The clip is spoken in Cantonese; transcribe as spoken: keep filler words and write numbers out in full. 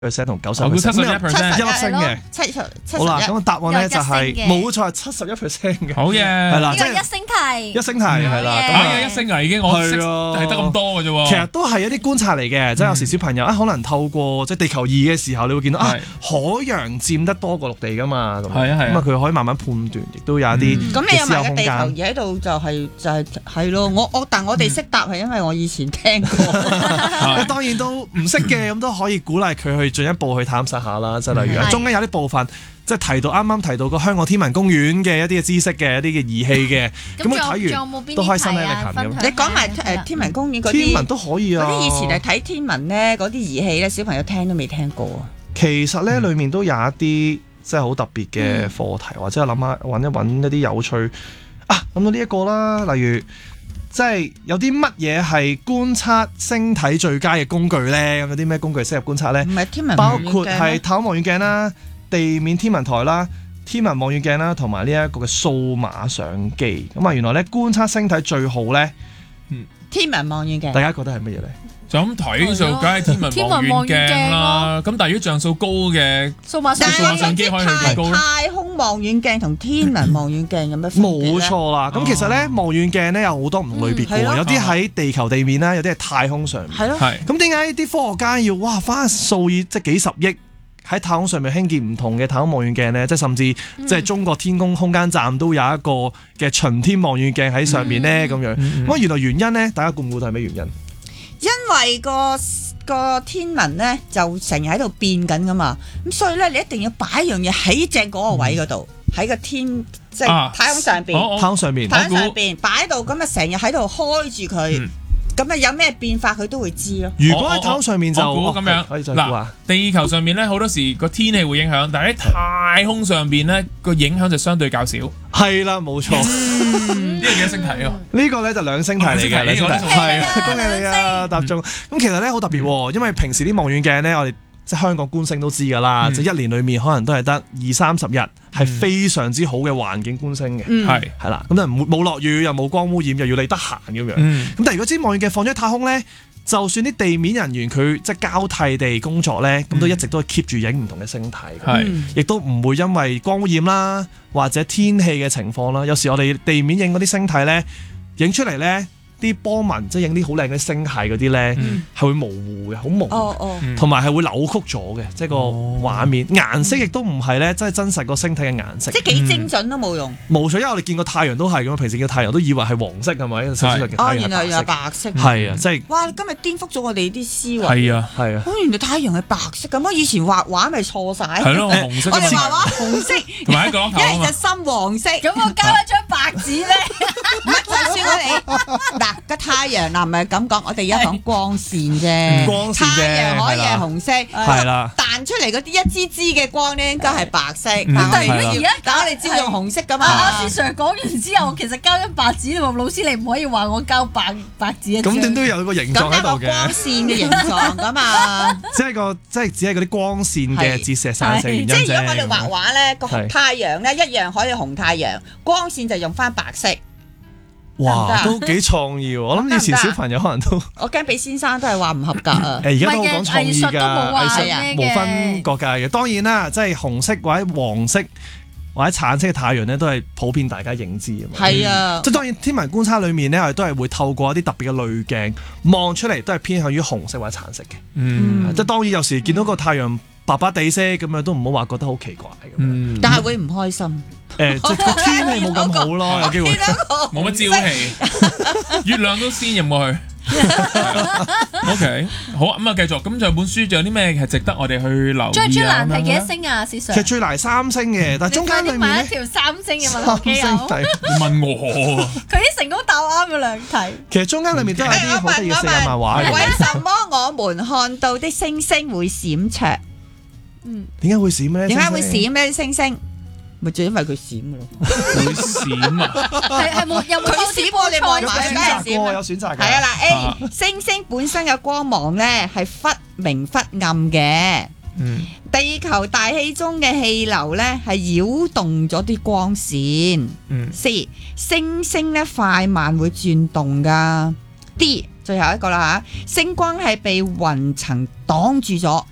percent 同九十 percent， 七十一 percent 一粒星嘅。 七十好啦，咁答案咧就係冇錯，係七十一 percent 嘅。 好嘢， 係啦，即係一星題， 一星題係啦。咁啊，一星啊，已經我識係啊係得咁多嘅啫喎。 其實都係一啲觀察嚟嘅，即係有時小朋友啊，可能透過即係地球儀嘅時候，你會見到啊，海洋佔得多過陸地噶嘛。咁係啊係啊。 咁啊，佢可以慢慢判斷，亦都有一啲咁你有埋個地球儀儀喺度，就係就係係咯。我我但我哋識答係因為我以前聽過。 當然都唔識嘅，咁都可以鼓勵佢去進一步去探索下啦。即係例如中間有啲部分，即係提到啱啱提到個香港天文公園嘅一啲嘅知識嘅一啲嘅儀器嘅，咁佢睇完都可以身體力行咁。 你講埋誒天文公園嗰啲天文都可以啊。 嗰啲以前係睇天文咧，嗰啲儀器咧，小朋友聽都未聽過啊。 其實咧，裡面都有一啲即係好特別嘅課題，或者諗下揾一揾一啲有趣啊，諗到呢一個啦，例如。即係有啲乜嘢係觀察星體最佳嘅工具咧？咁有啲咩工具適合觀察咧？ 唔係天文包括係太空望遠鏡啦、地面天文台啦、天文望遠鏡啦，同埋呢一個嘅數碼相機。咁啊，原來咧觀察星體最好咧， 嗯，天文望遠鏡。 大家覺得係乜嘢咧？ 就咁睇就梗係天文望遠鏡啦。咁但係如果像素高嘅數碼相機可以去幾高咧？ 太空望遠鏡同天文望遠鏡有咩分別咧？ 冇錯啦。咁其實咧望遠鏡咧有好多唔同類別嘅，有啲喺地球地面啦，有啲係太空上面。 係咯。 咁點解啲科學家要哇花數以即係幾十億喺太空上面興建唔同嘅太空望遠鏡咧？即係甚至即係中國天宮空間站都有一個嘅巡天望遠鏡喺上面咧咁樣。咁原來原因咧，大家估唔估到係咩原因？ 因為個個天文咧就成日喺度變緊噶嘛，咁所以咧你一定要擺樣嘢喺正嗰個位嗰度，喺個天即係太空上邊， 太空上面， 太空上邊擺喺度，咁啊成日喺度開住佢，咁啊有咩變化佢都會知咯。 如果喺太空上面就我估咁樣， 可以再估下。 地球上面咧好多時個天氣會影響，但係喺太空上邊咧個影響就相對較少。 係啦，冇錯。 呢個幾多星題啊？ 呢個咧就兩星題嚟嘅，兩星題係恭喜你啊，答中。咁其實咧好特別喎，因為平時啲望遠鏡咧，我哋即係香港觀星都知㗎啦，即係一年裡面可能都係得二三十日係非常之好嘅環境觀星嘅，係係啦，咁就唔冇落雨又冇光污染，又要你得閒咁樣。咁但係如果支望遠鏡放咗喺太空咧，就算啲地面人員佢即係交替地工作咧，咁都一直都係 keep 住影唔同嘅星體，係亦都唔會因為光污染啦或者天氣嘅情況啦。有時我哋地面影嗰啲星體咧，影出嚟咧啲波紋，即係影啲好靚嘅星系嗰啲咧，係會模糊嘅，好模糊，同埋係會扭曲咗嘅，即係個畫面顏色亦都唔係咧，即係真實個星體嘅顏色。 即係幾精準都冇用。 冇錯，因為我哋見過太陽都係咁，平時見太陽都以為係黃色係咪？ 哦，原來係白色。 係啊，即係。 哇！今日顛覆咗我哋啲思維。 係啊， 係啊。 哦，原來太陽係白色咁，我以前畫畫咪錯晒。 係咯，紅色。 我哋畫畫紅色， 同埋一個一係就深黃色。 咁我交一張白紙咧， 乜就算我哋嗱個太陽嗱唔係咁講，我哋而家講光線啫。 光線啫。 太陽可以係紅色， 係啦。 彈出嚟嗰啲一支支嘅光咧，應該係白色。 但係如果而家但我哋照用紅色噶嘛。 阿 Sir 講完之後，其實交張白紙，你話老師你唔可以話我交白白紙一張。 咁點都有個形狀喺度嘅。 光線嘅形狀噶嘛。 即係個即係只係嗰啲光線嘅折射散射原因啫。 即係如果我哋畫畫咧，個太陽咧一樣可以紅太陽，光線就用翻白色。 哇，都幾創意喎！我諗以前小朋友可能都， 我驚俾先生都係話唔合格啊！ 誒，而家都好講創意㗎， 藝術無分國界嘅。當然啦，即係紅色或者黃色或者橙色嘅太陽咧，都係普遍大家認知嘅嘛。 係啊， 即係當然天文觀察裏面咧，我哋都係會透過一啲特別嘅濾鏡望出嚟，都係偏向於紅色或者橙色嘅。嗯，即係當然有時見到個太陽白白地色咁樣，都唔好話覺得好奇怪咁。嗯， 但係會唔開心。 誒，即係個天氣冇咁好咯，有機會冇乜朝氣，月亮都先入過去。O K， 好咁啊，繼續咁就本書仲有啲咩係值得我哋去留意啊？ 最最難係幾多星啊？事實上其實最難三星嘅，但係中間裏面咧， 買一條三星嘅問題有。 問我， 佢已經成功答啱嘅兩題。 其實中間裏面都有啲好得意嘅四眼漫畫嚟。 為什麼我們看到的星星會閃爍？ 嗯， 點解會閃咧？ 點解會閃咧？星星咪就因為佢閃嘅咯， 會閃啊！ 係係冇有冇佢閃我哋望埋梗係閃， 有選擇嘅。 係啊嗱 A 星星本身嘅光芒咧係忽明忽暗嘅，嗯，地球大氣中嘅氣流咧係擾動咗啲光線，嗯 C 星星咧快慢會轉動噶 D 最後一個啦吓，星光係被雲層擋住咗。